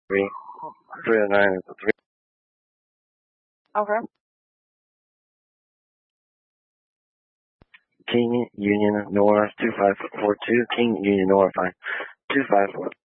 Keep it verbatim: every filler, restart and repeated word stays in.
three. three oh nine is a three. Okay. King Union North two five four two. King Union North two five four.